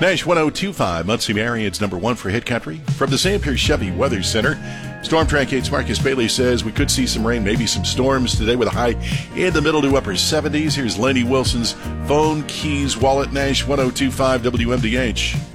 Nash 1025, Muncie Marion's number one for Hit Country. From the St. Pierre Chevy Weather Center, Storm Track 8's Marcus Bailey says we could see some rain, maybe some storms today with a high in the middle to upper 70s. Here's Laney Wilson's Phone Keys Wallet. Nash 1025 WMDH.